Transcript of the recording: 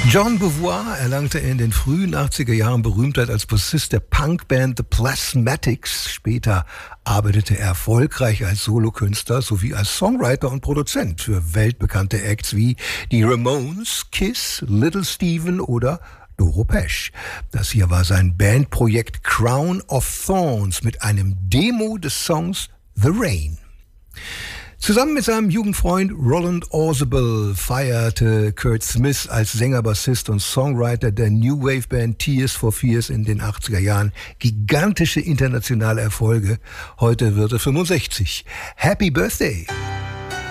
John Beauvoir erlangte in den frühen 80er Jahren Berühmtheit als Bassist der Punkband The Plasmatics. Später arbeitete er erfolgreich als Solokünstler sowie als Songwriter und Produzent für weltbekannte Acts wie die Ramones, Kiss, Little Steven oder Doro Pesch. Das hier war sein Bandprojekt Crown of Thorns mit einem Demo des Songs The Rain. Zusammen mit seinem Jugendfreund Roland Orzabal feierte Curt Smith als Sänger, Bassist und Songwriter der New Wave Band Tears for Fears in den 80er Jahren gigantische internationale Erfolge. Heute wird er 65. Happy Birthday!